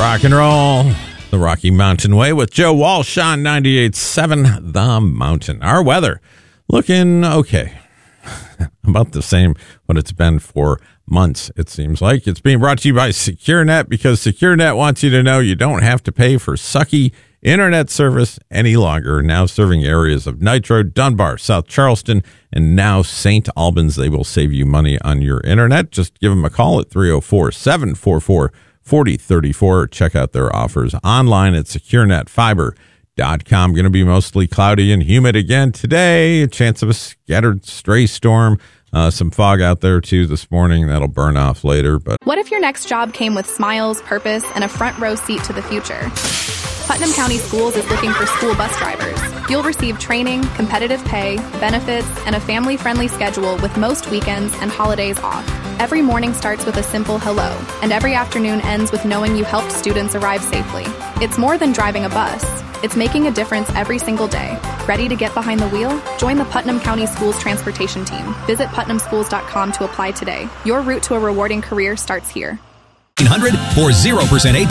Rock and roll, the Rocky Mountain Way with Joe Walsh on 98.7 The Mountain. Our weather looking okay. About the same what it's been for months, it seems like. It's being brought to you by SecureNet because SecureNet wants you to know you don't have to pay for sucky internet service any longer. Now serving areas of Nitro, Dunbar, South Charleston, and now St. Albans. They will save you money on your internet. Just give them a call at 304-744-4034. Check out their offers online at securenetfiber.com. Going to be mostly cloudy and humid again today. A chance of a scattered stray storm. Some fog out there, too, this morning. That'll burn off later. But what if your next job came with smiles, purpose, and a front row seat to the future? Putnam County Schools is looking for school bus drivers. You'll receive training, competitive pay, benefits, and a family-friendly schedule with most weekends and holidays off. Every morning starts with a simple hello, and every afternoon ends with knowing you helped students arrive safely. It's more than driving a bus. It's making a difference every single day. Ready to get behind the wheel? Join the Putnam County Schools transportation team. Visit putnamschools.com to apply today. Your route to a rewarding career starts here. 800 for 0% APR.